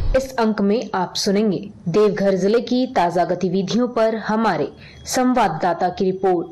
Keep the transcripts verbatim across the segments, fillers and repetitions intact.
इस अंक में आप सुनेंगे देवघर जिले की ताजा गतिविधियों पर हमारे संवाददाता की रिपोर्ट।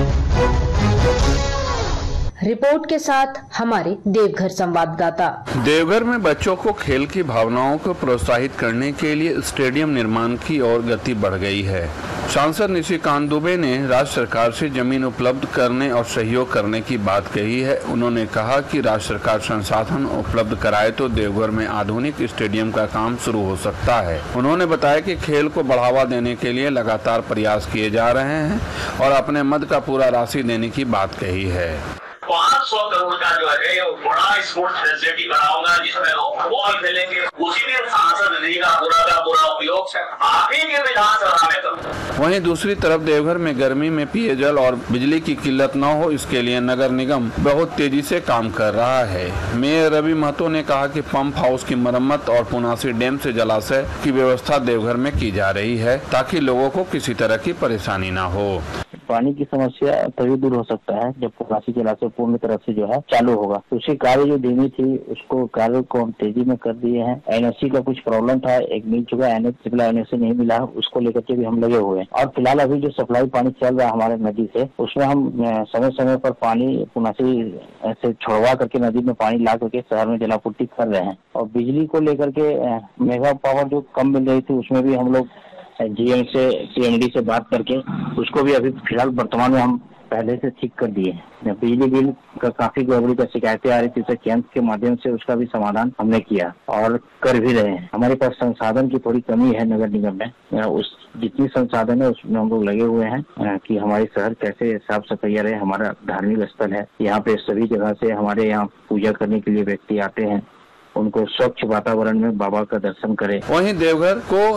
रिपोर्ट के साथ हमारे देवघर संवाददाता। देवघर में बच्चों को खेल की भावनाओं को प्रोत्साहित करने के लिए स्टेडियम निर्माण की ओर गति बढ़ गई है। सांसद निशिकांत दुबे ने राज्य सरकार से जमीन उपलब्ध करने और सहयोग करने की बात कही है। उन्होंने कहा कि राज्य सरकार संसाधन उपलब्ध कराए तो देवघर में आधुनिक स्टेडियम का काम शुरू हो सकता है। उन्होंने बताया कि खेल को बढ़ावा देने के लिए लगातार प्रयास किए जा रहे हैं और अपने मद का पूरा राशि देने की बात कही है। पाँच सौ करोड़ का जो है बड़ा स्पोर्ट्स फैसिलिटी बनाऊंगा जिसमें फुटबॉल खेलेंगे, उसी में सांसद निधि का पूरा का पूरा उपयोग आप ही के विधानसभा में करूंगा। वहीं दूसरी तरफ देवघर में गर्मी में पेयजल और बिजली की किल्लत न हो, इसके लिए नगर निगम बहुत तेजी से काम कर रहा है। मेयर रवि महतो ने कहा कि पंप हाउस की मरम्मत और पुनासी डैम से जलाशय की व्यवस्था देवघर में की जा रही है ताकि लोगों को किसी तरह की परेशानी न हो। पानी की समस्या तभी दूर हो सकता है जब पुनासी जलाशय पूर्ण तरह से जो है चालू होगा। उसी कार्य जो धीमी थी उसको कार्य को हम तेजी में कर दिए हैं। एनओसी का कुछ प्रॉब्लम था, एक मिल चुका है, एनओसी नहीं मिला, उसको लेकर के भी हम लगे हुए हैं। और फिलहाल अभी जो सप्लाई पानी चल रहा है हमारे नदी से, उसमें हम समय समय पर पानी पुनासी से छोड़वा करके नदी में पानी ला करके शहर में जलापूर्ति कर रहे हैं। और बिजली को लेकर के मेगा पावर जो कम मिल रही थी उसमें भी हम लोग जीएम से सीएमडी से बात करके उसको भी अभी फिलहाल वर्तमान में हम पहले से ठीक कर दिए हैं। बिजली बिल का काफी गड़बड़ी का शिकायतें आ रही थी, तो केंद्र के माध्यम से उसका भी समाधान हमने किया और कर भी रहे हैं। हमारे पास संसाधन की थोड़ी कमी है नगर निगम में, उस जितनी संसाधन है उसमें हम लोग लगे हुए हैं कि हमारे शहर कैसे साफ सफाई रहे। हमारा धार्मिक स्थल है, यहाँ पे सभी जगह से हमारे यहाँ पूजा करने के लिए व्यक्ति आते हैं, उनको स्वच्छ वातावरण में बाबा का दर्शन करें। वहीं देवघर को